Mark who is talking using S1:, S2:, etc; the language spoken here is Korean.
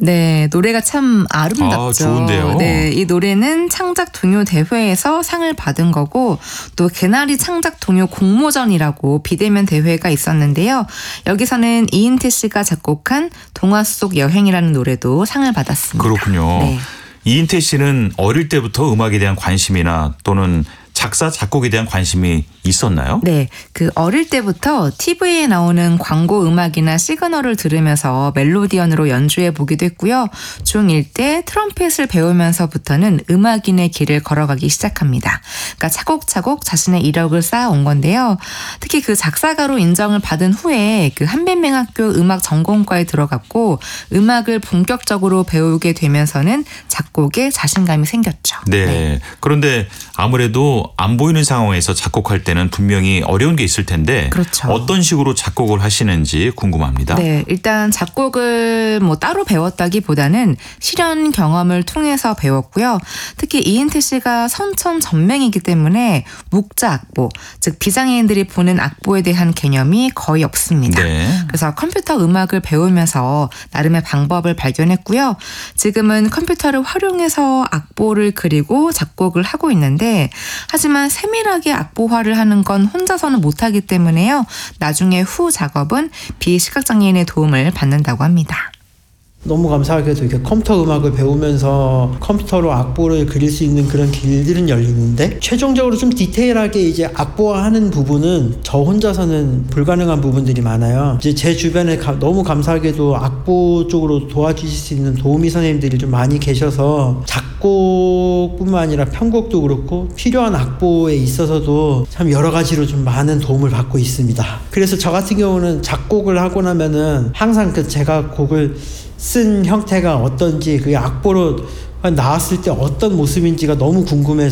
S1: 네, 노래가 참 아름답죠.
S2: 아, 좋은데요.
S1: 네, 이 노래는 창작 동요 대회에서 상을 받은 거고 또 개나리 창작 동요 공모전이라고 비대면 대회가 있었는데요. 여기서는 이인태 씨가 작곡한 동화 속 여행이라는 노래도 상을 받았습니다.
S2: 그렇군요.
S1: 네.
S2: 이인태 씨는 어릴 때부터 음악에 대한 관심이나 또는 작사, 작곡에 대한 관심이 있었나요?
S1: 네, 그 어릴 때부터 TV에 나오는 광고 음악이나 시그널을 들으면서 멜로디언으로 연주해 보기도 했고요. 중1 때 트럼펫을 배우면서부터는 음악인의 길을 걸어가기 시작합니다. 그러니까 차곡차곡 자신의 이력을 쌓아온 건데요. 특히 그 작사가로 인정을 받은 후에 그 한빛맹학교 음악 전공과에 들어갔고 음악을 본격적으로 배우게 되면서는 작곡에 자신감이 생겼죠.
S2: 네. 그런데 아무래도 안 보이는 상황에서 작곡할 때는 분명히 어려운 게 있을 텐데
S1: 그렇죠.
S2: 어떤 식으로 작곡을 하시는지 궁금합니다.
S1: 네, 일단 작곡을 뭐 따로 배웠다기보다는 실현 경험을 통해서 배웠고요. 특히 이인태 씨가 선천전맹이기 때문에 묵자 악보, 즉 비장애인들이 보는 악보에 대한 개념이 거의 없습니다.
S2: 네.
S1: 그래서 컴퓨터 음악을 배우면서 나름의 방법을 발견했고요. 지금은 컴퓨터를 활용해서 악보를 그리고 작곡을 하고 있는데 하지만 세밀하게 악보화를 하는 건 혼자서는 못하기 때문에요. 나중에 후 작업은 비시각장애인의 도움을 받는다고 합니다.
S3: 너무 감사하게도 이렇게 컴퓨터 음악을 배우면서 컴퓨터로 악보를 그릴 수 있는 그런 길들은 열리는데 최종적으로 좀 디테일하게 이제 악보화하는 부분은 저 혼자서는 불가능한 부분들이 많아요. 이제 제 주변에 너무 감사하게도 악보 쪽으로 도와주실 수 있는 도우미 선생님들이 좀 많이 계셔서 작곡뿐만 아니라 편곡도 그렇고 필요한 악보에 있어서도 참 여러 가지로 좀 많은 도움을 받고 있습니다. 그래서 저 같은 경우는 작곡을 하고 나면은 항상 그 제가 곡을 쓴 형태가 어떤지 그 악보로 나왔을 때 어떤 모습인지가 너무 궁금해서